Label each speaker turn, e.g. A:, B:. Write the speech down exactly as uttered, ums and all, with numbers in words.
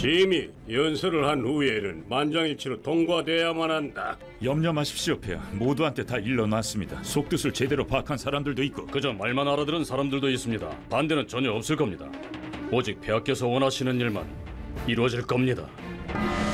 A: 심히 연설을 한 후에는 만장일치로 통과돼야만 한다.
B: 염려 마십시오, 폐하. 모두한테 다 일러놨습니다. 속뜻을 제대로 파악한 사람들도 있고.
C: 그저 말만 알아들은 사람들도 있습니다. 반대는 전혀 없을 겁니다. 오직 폐하께서 원하시는 일만 이루어질 겁니다.